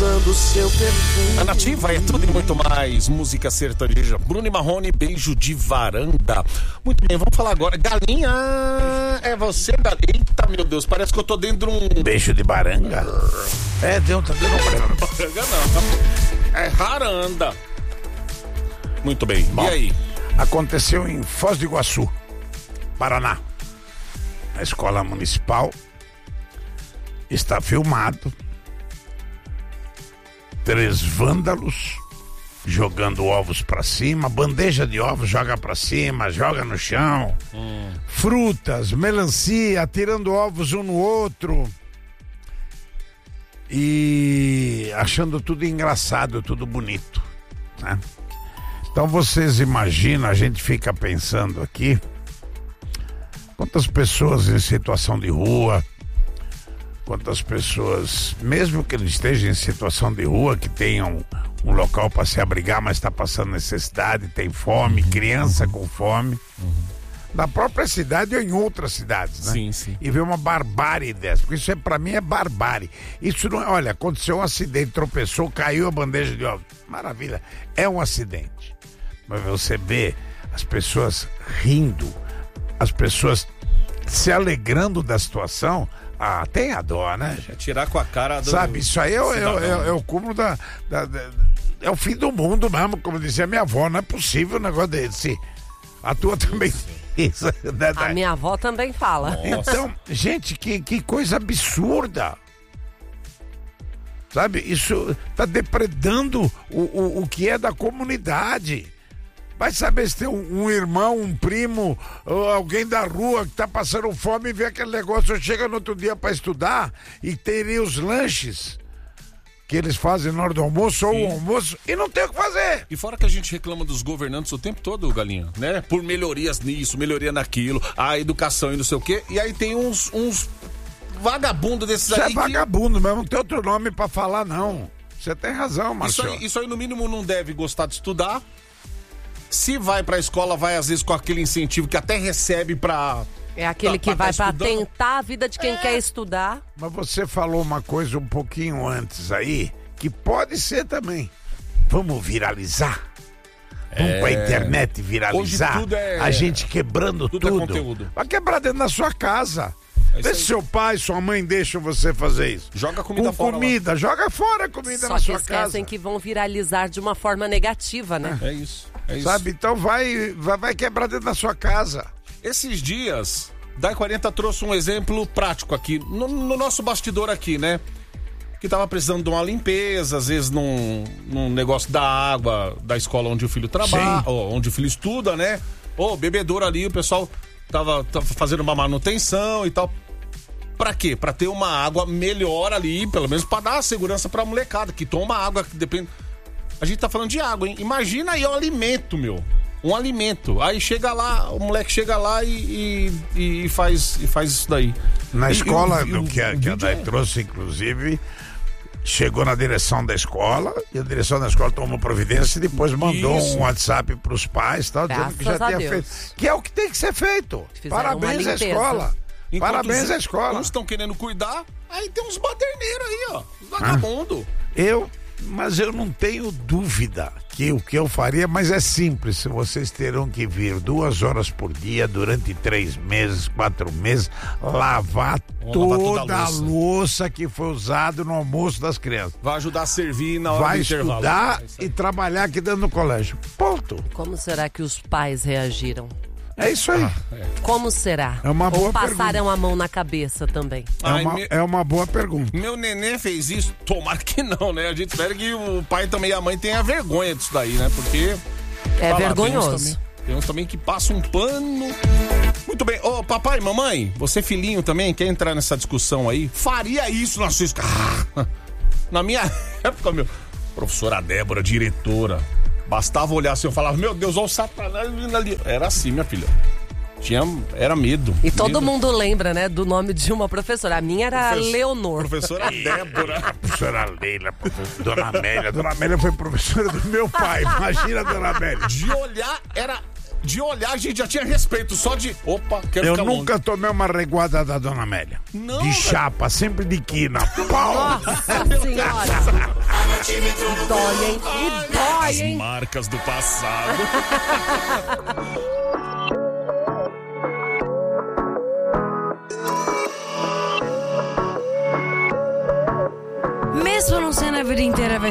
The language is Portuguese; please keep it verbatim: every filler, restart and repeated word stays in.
usando seu perfume. A Nativa é tudo e muito mais. Música sertaneja. Bruno e Marrone, beijo de varanda. Muito bem, vamos falar agora. Galinha, é você, galinha? Eita, meu Deus, parece que eu tô dentro de um... Beijo de baranga? É, dentro de um baranga. Baranga não, é varanda. Muito bem, Bom, e aí? Aconteceu em Foz do Iguaçu, Paraná. A escola municipal está filmado. Três vândalos jogando ovos pra cima, bandeja de ovos joga pra cima, joga no chão, hum. frutas, melancia, atirando ovos um no outro e achando tudo engraçado, tudo bonito, né? Então vocês imaginam, a gente fica pensando aqui, quantas pessoas em situação de rua, quantas pessoas, mesmo que ele esteja em situação de rua, que tenham um local para se abrigar, mas está passando necessidade, tem fome, uhum, criança uhum. com fome, uhum. na própria cidade ou em outras cidades, né? Sim, sim. E ver uma barbárie dessa, porque isso é, para mim é barbárie. Isso não é, olha, aconteceu um acidente, tropeçou, caiu a bandeja de ovos, maravilha, é um acidente. Mas você vê as pessoas rindo, as pessoas se alegrando da situação. Ah, tem a dó, né? É tirar com a cara do... Sabe, isso aí é, é, é, é o cúmulo da, da, da... É o fim do mundo mesmo, como dizia minha avó. Não é possível um negócio desse. A tua também... Isso, né? A minha avó também fala. Nossa. Então, gente, que, que coisa absurda. Sabe, isso tá depredando o, o, o que é da comunidade. Vai saber se tem um, um irmão, um primo, alguém da rua que tá passando fome e vê aquele negócio, chega no outro dia para estudar e teria os lanches que eles fazem na hora do almoço, sim, ou o almoço, e não tem o que fazer. E fora que a gente reclama dos governantes o tempo todo, Galinha, né? Por melhorias nisso, melhoria naquilo, a educação e não sei o quê, e aí tem uns, uns vagabundos desses Isso aí. Isso é vagabundo que... mesmo, não tem outro nome para falar, não. Você tem razão, Marcelo. Isso aí, isso aí, no mínimo, não deve gostar de estudar. Se vai pra escola, vai às vezes com aquele incentivo que até recebe pra... É aquele pra, que pra vai tá pra tentar a vida de quem é. quer estudar. Mas você falou uma coisa um pouquinho antes aí, que pode ser também. Vamos viralizar. Vamos é. pra internet viralizar. Hoje tudo é... A gente quebrando tudo. tudo. É conteúdo. Vai quebrar dentro da sua casa. É Vê se seu pai, sua mãe deixam você fazer isso. Joga comida Com fora. comida, lá. Joga fora a comida Só na sua que casa. Só esquecem que vão viralizar de uma forma negativa, né? É, é isso. É isso. Sabe? Então vai, vai, vai quebrar dentro da sua casa. Esses dias, Dai quarenta trouxe um exemplo prático aqui, no, no nosso bastidor aqui, né? Que tava precisando de uma limpeza, às vezes num, num negócio da água da escola onde o filho trabalha, ou onde o filho estuda, né? Ou bebedouro ali, o pessoal tava, tava fazendo uma manutenção e tal. Pra quê? Pra ter uma água melhor ali, pelo menos pra dar segurança pra molecada, que toma água, que depende... A gente tá falando de água, hein? Imagina aí o alimento, meu. Um alimento. Aí chega lá, o moleque chega lá e, e, e, faz, e faz isso daí. Na e, escola, e, do que a, que a Dai trouxe, inclusive, chegou na direção da escola, e a direção da escola tomou providência e depois mandou isso. um WhatsApp pros pais, tal, dizendo que já tinha Deus. feito. Que é o que tem que ser feito. Fizeram Parabéns à escola. Enquanto Parabéns os, à escola. Uns estão querendo cuidar, aí tem uns baderneiros aí, ó. Os vagabundos. Ah, eu... Mas eu não tenho dúvida que o que eu faria, mas é simples, vocês terão que vir duas horas por dia durante três meses, quatro meses, lavar Vamos toda, lavar toda a, louça. a louça que foi usada no almoço das crianças. Vai ajudar a servir na hora Vai do intervalo. Vai estudar e trabalhar aqui dentro do colégio. Ponto. Como será que os pais reagiram? É isso aí. Ah, é. Como será? É uma boa Ou passaram pergunta. a mão na cabeça também? É, Ai, uma, me... é uma boa pergunta. Meu neném fez isso? Tomara que não, né? A gente espera que o pai também e a mãe tenham vergonha disso daí, né? Porque... É vergonhoso. Tem uns, também, tem uns também que passam um pano. Muito bem. Ô, papai, mamãe, você filhinho também, quer entrar nessa discussão aí? Faria isso na sua escola? Na minha época, meu... Professora Débora, diretora... Bastava olhar assim, eu falava, meu Deus, olha o Satanás vindo ali. Era assim, minha filha. Tinha, era medo. E todo medo. mundo lembra, né, do nome de uma professora. A minha era Professor, Leonor. Professora Débora. Professora Leila, professora Dona Amélia. Dona Amélia foi professora do meu pai. Imagina a Dona Amélia. De olhar, era... De olhar, a gente já tinha respeito, só de... Opa, quero Eu ficar nunca longe. tomei uma reguada da Dona Amélia. Não, de chapa, sempre de quina. Nossa senhora. E dói, hein? E dói, As hein? marcas do passado. Mesmo não sendo a vida inteira vai